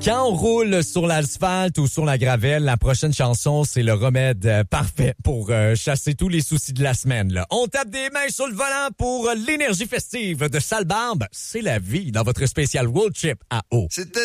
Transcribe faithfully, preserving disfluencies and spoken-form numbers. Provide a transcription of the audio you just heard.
Quand on roule sur l'asphalte ou sur la gravelle, la prochaine chanson, c'est le remède euh, parfait pour euh, chasser tous les soucis de la semaine. Là. On tape des mains sur le volant pour l'énergie festive de Sale Barbe. C'est la vie dans votre spécial road trip à eau. C'était